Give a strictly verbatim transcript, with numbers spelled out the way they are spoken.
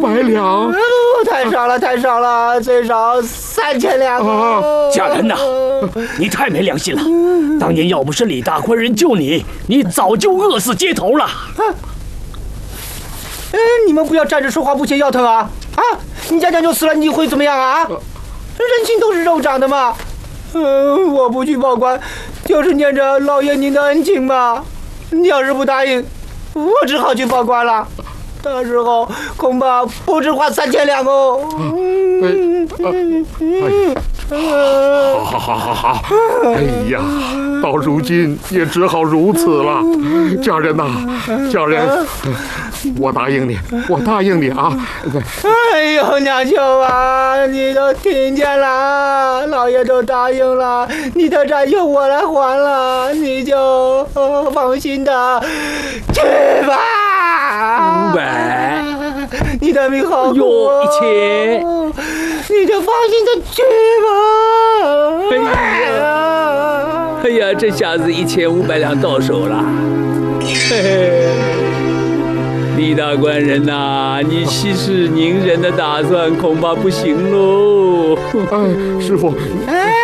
百两。 哦，太少了，太少了，最少三千两。 啊， 家人呐，你太没良心了！当年要不是李大官人救你，你早就饿死街头了。 哎，你们不要站着说话不嫌腰疼啊！啊，你家娘就死了，你会怎么样啊？人心都是肉长的嘛。嗯，我不去报官，就是念着老爷您的恩情嘛。你要是不答应，我只好去报官了。到时候恐怕不止花三千两哦。嗯嗯嗯好好好好好，哎呀，到如今也只好如此了。家人呐、啊，家人，我答应你，我答应你啊！ 哎呦，娘舅啊，你都听见了，老爷都答应了，你的债由我来还了，你就、呃、放心的去吧。 五百， 你的命好哟，一千， 你就放心的去吧。 哎呀，哎呀，这下子一千五百两到手了。嘿嘿，李大官人呐、啊，你息事宁人的打算恐怕不行喽。 哎，师傅， 哎。